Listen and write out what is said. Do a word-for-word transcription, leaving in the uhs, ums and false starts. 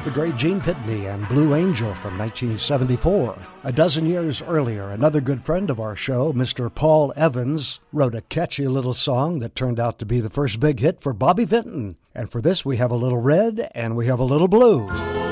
The great Gene Pitney and Blue Angel from nineteen seventy-four. A dozen years earlier, another good friend of our show, Mister Paul Evans, wrote a catchy little song that turned out to be the first big hit for Bobby Vinton. And for this, we have a little red and we have a little blue.